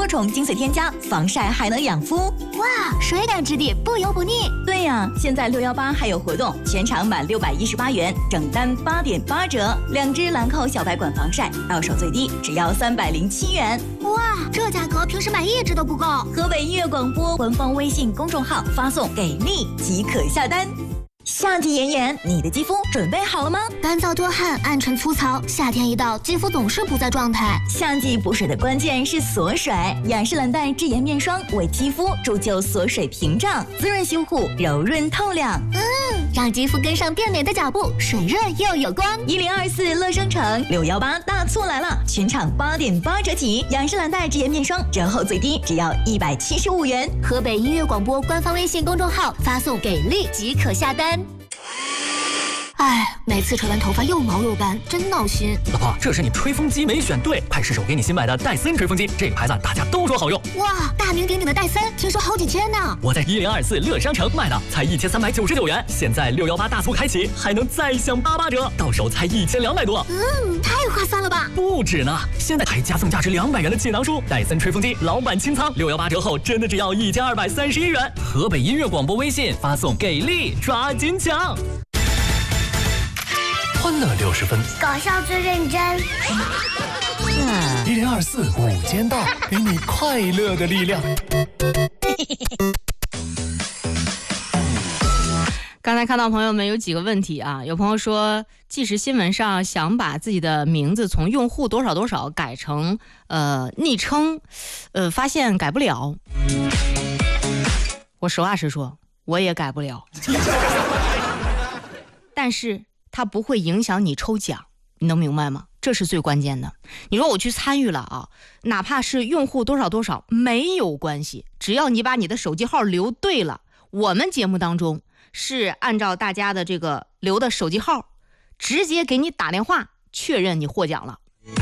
多重精髓添加，防晒还能养肤。 哇，水感质地，不油不腻。 对呀，现在618还有活动，全场满618元，整单8.8折，2支兰蔻小白管防晒，到手最低只要307元。 哇，这价格平时买1支都不够。 河北音乐广播官方微信公众号发送给力即可下单。夏季炎炎，你的肌肤准备好了吗？ 干燥多汗、暗沉粗糙，夏天一到，肌肤总是不在状态。 夏季补水的关键是锁水，雅诗兰黛智颜面霜为肌肤铸就锁水屏障，滋润修护，柔润透亮。 让肌肤跟上变美的脚步，水润又有光。 1024乐商城618大促来了，全场8.8折起，雅诗兰黛智颜面霜折后最低只要175元。 河北音乐广播官方微信公众号发送给力即可下单。哎，每次吹完头发又毛又干，真闹心。 老婆，这是你吹风机没选对，快试手给你新买的戴森吹风机，这个牌子大家都说好用。 哇，大名鼎鼎的戴森，听说好几千呢。 我在1024乐商城买的，才1399元，现在618大促开启，还能再享88折，到手才1200多。 太划算了吧？ 不止呢，现在还加送价值200元的气囊书，戴森吹风机老板清仓，618折后真的只要1231元。河北音乐广播微信发送给力，抓紧抢。欢乐60分， 搞笑最认真。 1024午间到，给你快乐的力量。 刚才看到朋友们有几个问题啊，有朋友说即时新闻上想把自己的名字从用户多少多少改成昵称，发现改不了。我实话实说，我也改不了。但是它不会影响你抽奖，你能明白吗？这是最关键的。你说我去参与了啊，哪怕是用户多少多少没有关系，只要你把你的手机号留对了，我们节目当中是按照大家的这个留的手机号，直接给你打电话确认你获奖了。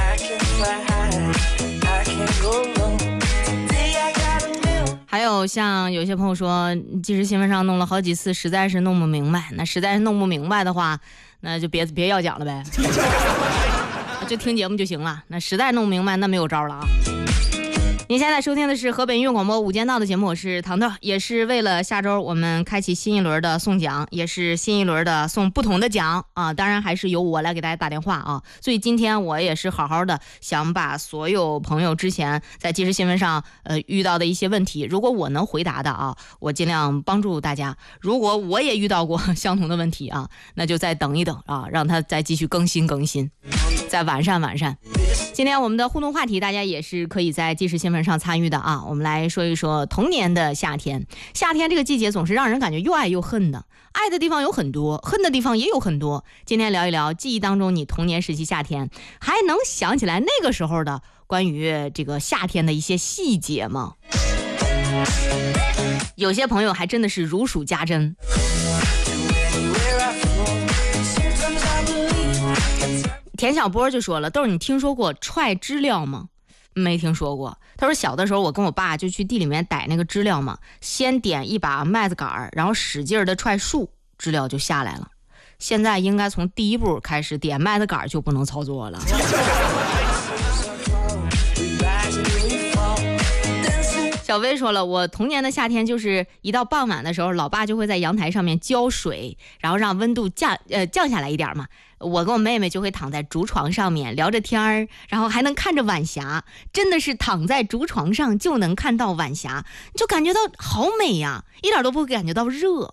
还有像有些朋友说即时新闻上弄了好几次，实在是弄不明白，那实在是弄不明白的话，那就别要奖了呗。就听节目就行了，那实在弄不明白那没有招了啊。您现在收听的是河北音乐广播午间到的节目，我是糖糖，也是为了下周我们开启新一轮的送奖，也是新一轮的送不同的奖啊，当然还是由我来给大家打电话啊。所以今天我也是好好的想把所有朋友之前在即时新闻上遇到的一些问题，如果我能回答的啊，我尽量帮助大家；如果我也遇到过相同的问题啊，那就再等一等啊，让它再继续更新，再完善。今天我们的互动话题大家也是可以在即时新闻上参与的啊，我们来说一说童年的夏天。夏天这个季节总是让人感觉又爱又恨的，爱的地方有很多，恨的地方也有很多。今天聊一聊记忆当中你童年时期夏天还能想起来那个时候的关于这个夏天的一些细节吗？有些朋友还真的是如数家珍。田小波就说了，豆儿你听说过踹知了吗？没听说过。他说小的时候我跟我爸就去地里面逮那个知了嘛，先点一把麦子杆，然后使劲的踹树，知了就下来了。现在应该从第一步开始点麦子杆就不能操作了。小薇说了，我童年的夏天就是一到傍晚的时候，老爸就会在阳台上面浇水，然后让温度降下来一点嘛。我跟我妹妹就会躺在竹床上面聊着天儿，然后还能看着晚霞，真的是躺在竹床上就能看到晚霞，就感觉到好美呀，一点都不会感觉到热。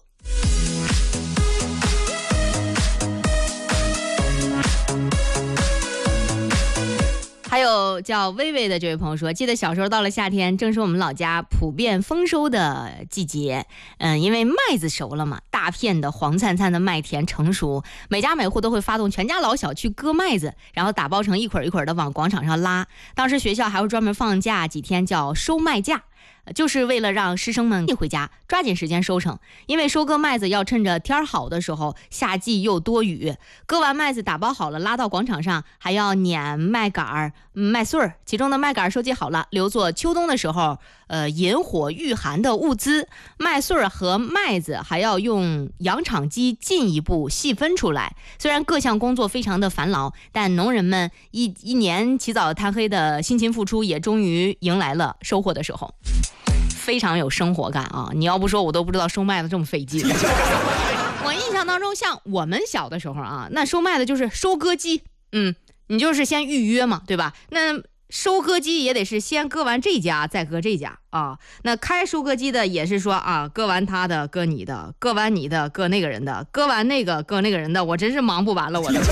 还有叫微微的这位朋友说，记得小时候到了夏天，正是我们老家普遍丰收的季节。因为麦子熟了嘛，大片的黄灿灿的麦田成熟，每家每户都会发动全家老小去割麦子，然后打包成一捆一捆的往广场上拉。当时学校还会专门放假几天，叫收麦假，就是为了让师生们一回家抓紧时间收成。因为收割麦子要趁着天好的时候，夏季又多雨，割完麦子打包好了拉到广场上，还要碾麦杆麦穗儿，其中的麦秆收集好了，留作秋冬的时候，引火御寒的物资。麦穗儿和麦子还要用扬场机进一步细分出来。虽然各项工作非常的繁劳，但农人们一年起早贪黑的辛勤付出，也终于迎来了收获的时候。非常有生活感啊！你要不说，我都不知道收麦子这么费劲。我印象当中，像我们小的时候啊，那收麦子就是收割机，你就是先预约嘛，对吧？那收割机也得是先割完这家再割这家啊。那开收割机的也是说啊，割完他的割你的，割完你的割那个人的，割完那个割那个人的，我真是忙不完了我的。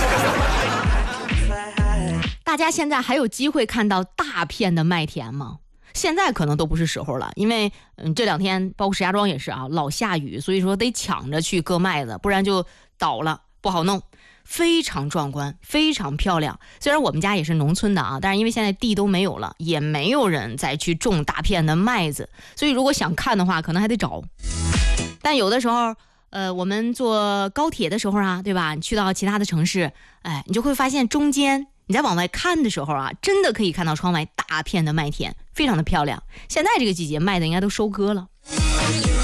大家现在还有机会看到大片的麦田吗？现在可能都不是时候了，因为这2天包括石家庄也是啊，老下雨，所以说得抢着去割麦子，不然就倒了，不好弄。非常壮观，非常漂亮。虽然我们家也是农村的啊，但是因为现在地都没有了，也没有人再去种大片的麦子，所以如果想看的话，可能还得找。但有的时候，我们坐高铁的时候啊，对吧？你去到其他的城市，你就会发现中间你在往外看的时候啊，真的可以看到窗外大片的麦田，非常的漂亮。现在这个季节麦的应该都收割了。